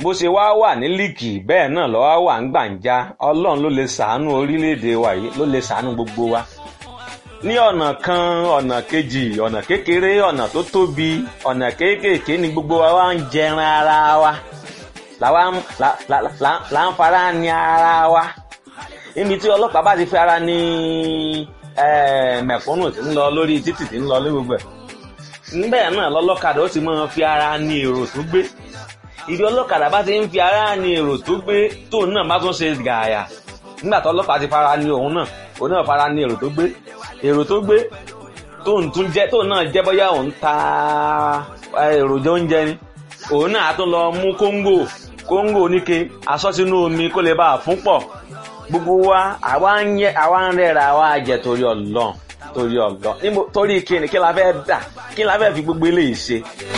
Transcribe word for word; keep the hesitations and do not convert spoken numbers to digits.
bó ṣe wá wà ní líìkì bẹ́ẹ̀ náà lọ́wọ́ wà ń gbàǹjà ọlọ́run ló lè ṣàánú orílẹ̀-èdè wa yìí ló lè ṣàánú gbogbo wa ní ọ̀nà kan ọ̀nà kejì ọ̀nà kékeré ọ̀nà tó tóbi ọ̀nà kéékèèké ni gbogbo wa wá ń jẹran ara wa làwa là ń fara ní ara wa níbi tí ọlọ́pàá bá ti fi ara ní mẹ̀kúnnù tí ń lọ lórí títì tí ń lọ lórí gbogbo ẹ̀ níbẹ̀ náà lọ́lọ́kadà ó ti máa fi ara ní èrò tó gbé ibi ọlọ́kadà bá ti ń fi ara ní èrò tó gbé tóun náà bá tún ṣe gààyà nígbà tó ọlọ́pàá ti fara ní òun náà òun náà fara ní èrò tó gbé èrò tó gbé tóun tún jẹ́ tóun náà jẹ́ bóyá òun ta èròjà oúnjẹ ni òun náà tún lọ mú kóńgò kóńgò oníke aṣọ sínú omi kó lè bá a fún pọ̀ gbogbo wa àwa ń yẹ àwa ń rẹ́ra àwa jẹ torí Ọlọ́run torí Ọlọ́run torí kíni kí la fẹ́ dà kí la fẹ́ fi gbogbo eléyìí ṣe.